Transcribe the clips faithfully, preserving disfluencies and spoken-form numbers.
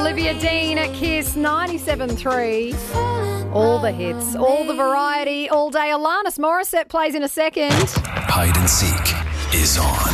Olivia Dean at Kiss ninety-seven three. All the hits, all the variety, all day. Alanis Morissette plays in a second. Hide and Seek is on.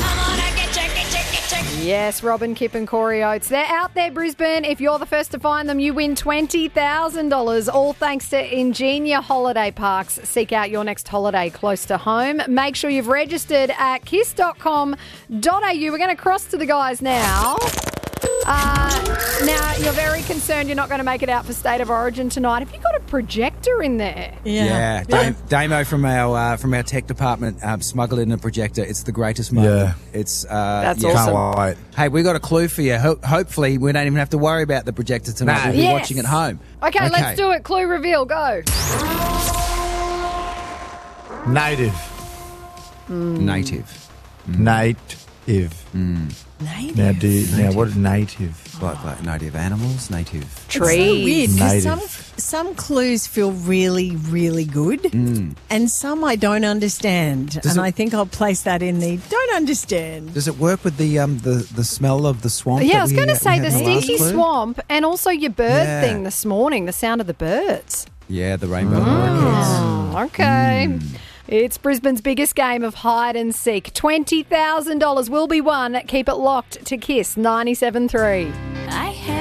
Yes, Robin, Kip and Corey Oates. They're out there, Brisbane. If you're the first to find them, you win twenty thousand dollars, all thanks to Ingenia Holiday Parks. Seek out your next holiday close to home. Make sure you've registered at kiss dot com dot a u. We're going to cross to the guys now. Uh, now, you're very concerned you're not going to make it out for State of Origin tonight. Have you got a projector in there? Yeah, Dame, Damo from our uh, from our tech department um, smuggled in a projector. It's the greatest moment. Yeah. It's uh, That's yeah. awesome. Can't wait. Hey, we got a clue for you. Ho- hopefully, we don't even have to worry about the projector tonight. No. We'll be Yes. watching at home. Okay, let's do it. Clue reveal, go. Native. Native, Native. Native. Now, do you, now what is native? like like native animals, native. It's so weird because some, Native. some clues feel really, really good and some I don't understand. Does and it- I think I'll place that in the don't understand. Does it work with the um the, the smell of the swamp? Yeah, that I was we, going uh, to say we the had in last stinky clue? swamp and also your bird Yeah. thing this morning, the sound of the birds. Yeah, the rainbow Mm. orchids. Oh, okay. It's Brisbane's biggest game of hide and seek. twenty thousand dollars will be won. Keep it locked to Kiss ninety-seven three. I had